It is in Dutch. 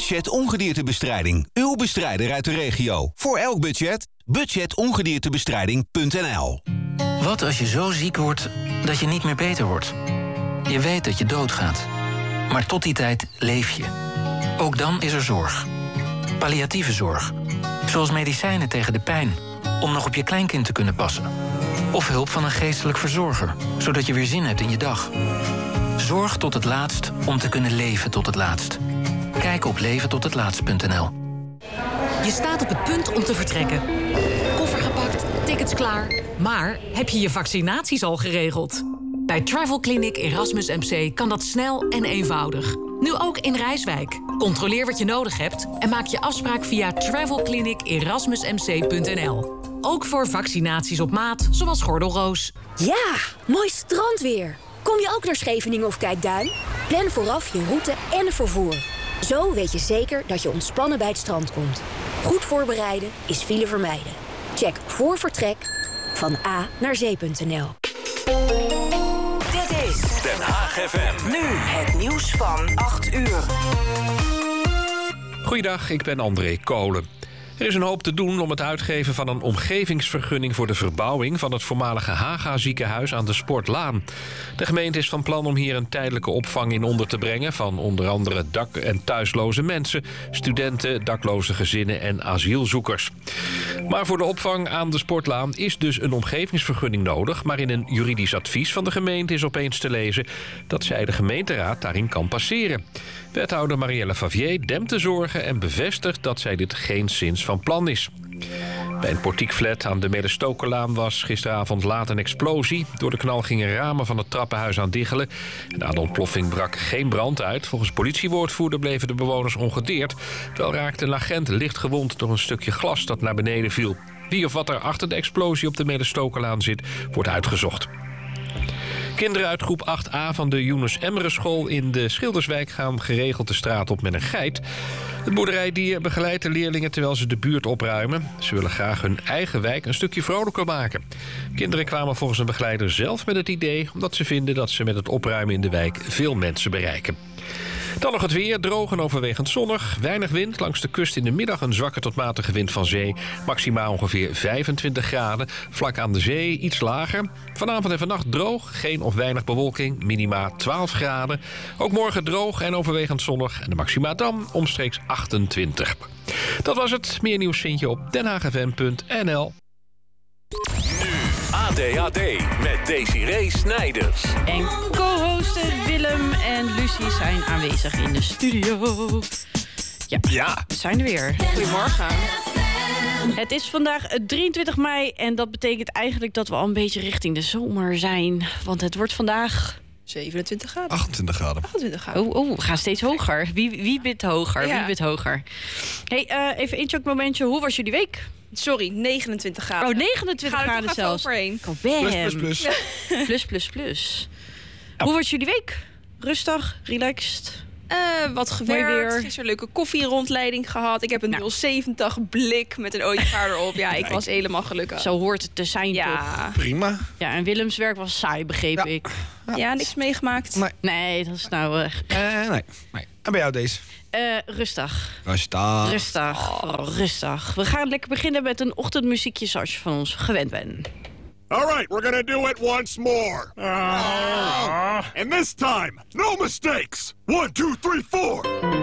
Budget Ongediertebestrijding. Uw bestrijder uit de regio. Voor elk budget. Budgetongediertebestrijding.nl. Wat als je zo ziek wordt dat je niet meer beter wordt? Je weet dat je doodgaat. Maar tot die tijd leef je. Ook dan is er zorg. Palliatieve zorg. Zoals medicijnen tegen de pijn. Om nog op je kleinkind te kunnen passen. Of hulp van een geestelijk verzorger. Zodat je weer zin hebt in je dag. Zorg tot het laatst om te kunnen leven tot het laatst. Kijk op leventothetlaatst.nl. Je staat op het punt om te vertrekken. Koffer gepakt, tickets klaar. Maar heb je je vaccinaties al geregeld? Bij Travel Clinic Erasmus MC kan dat snel en eenvoudig. Nu ook in Rijswijk. Controleer wat je nodig hebt en maak je afspraak via travelclinicerasmusmc.nl. Ook voor vaccinaties op maat, zoals gordelroos. Ja, mooi strandweer. Kom je ook naar Scheveningen of Kijkduin? Plan vooraf je route en vervoer. Zo weet je zeker dat je ontspannen bij het strand komt. Goed voorbereiden is file vermijden. Check voor vertrek van A naar zee.nl. Dit is Den Haag FM. nu het nieuws van 8 uur. Goeiedag, ik ben André Kolen. Er is een hoop te doen om het uitgeven van een omgevingsvergunning voor de verbouwing van het voormalige Haga-ziekenhuis aan de Sportlaan. De gemeente is van plan om hier een tijdelijke opvang in onder te brengen van onder andere dak- en thuisloze mensen, studenten, dakloze gezinnen en asielzoekers. Maar voor de opvang aan de Sportlaan is dus een omgevingsvergunning nodig, maar in een juridisch advies van de gemeente is opeens te lezen dat zij de gemeenteraad daarin kan passeren. Wethouder Marielle Favier dempt de zorgen en bevestigt dat zij dit geenszins van plan is. Bij een portiekflat aan de Medestokerlaan was gisteravond laat een explosie. Door de knal gingen ramen van het trappenhuis aan diggelen. Na de ontploffing brak geen brand uit. Volgens politiewoordvoerder bleven de bewoners ongedeerd. Wel raakte een agent licht gewond door een stukje glas dat naar beneden viel. Wie of wat er achter de explosie op de Medestokerlaan zit, wordt uitgezocht. Kinderen uit groep 8a van de Yunus Emre School in de Schilderswijk gaan geregeld de straat op met een geit. Het boerderijdier begeleidt de leerlingen terwijl ze de buurt opruimen. Ze willen graag hun eigen wijk een stukje vrolijker maken. Kinderen kwamen volgens een begeleider zelf met het idee, omdat ze vinden dat ze met het opruimen in de wijk veel mensen bereiken. Dan nog het weer, droog en overwegend zonnig. Weinig wind, langs de kust in de middag een zwakke tot matige wind van zee. Maximaal ongeveer 25 graden. Vlak aan de zee iets lager. Vanavond en vannacht droog, geen of weinig bewolking. Minima 12 graden. Ook morgen droog en overwegend zonnig. En de maxima dan omstreeks 28. Dat was het. Meer nieuws vind je op denhaagfm.nl. ADAD met Desiree Snijders. En co-hosten Willem en Lucie zijn aanwezig in de studio. Ja, we zijn er weer. Goedemorgen. Het is vandaag 23 mei en dat betekent eigenlijk dat we al een beetje richting de zomer zijn. Want het wordt vandaag 27 graden. 28 graden. 28 graden. Oh, we gaan steeds hoger. Wie bidt hoger? Ja. Wie bidt hoger? Hey, even een momentje. Hoe was jullie week? Sorry, 29 graden. Oh, 29 Ga er graden toch even zelfs. overheen. Plus. Hoe was jullie week? Rustig, relaxed? Wat Mooi gewerkt. weer. Gisteren leuke koffierondleiding gehad. Ik heb een 070 blik met een ooievaar erop. Ja, ik was helemaal gelukkig. Zo hoort het te zijn, toch? Ja. Prima. Ja, en Willems werk was saai, begreep ik. Ja, niks meegemaakt. Nee, dat is nou... Nee. En bij jou deze? Rustig. Rustig. Rustig. We gaan lekker beginnen met een ochtendmuziekje zoals je van ons gewend bent. All right, we're gonna do it once more. And this time, no mistakes. 1, 2, 3, 4.